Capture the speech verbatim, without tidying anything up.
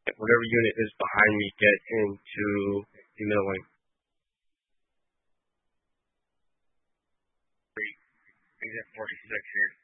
Whatever unit is behind me, get into the middle lane. Exit forty-six here.